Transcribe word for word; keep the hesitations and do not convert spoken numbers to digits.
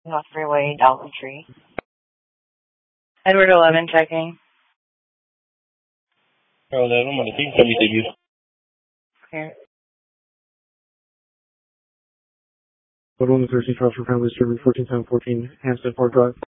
North Freeway, Dollar Tree. Edward eleven checking. eleven, what I think, can we take you? Here. Code one thirteen, Charles for Family Service, fourteen seven fourteen, Hampstead Park Drive.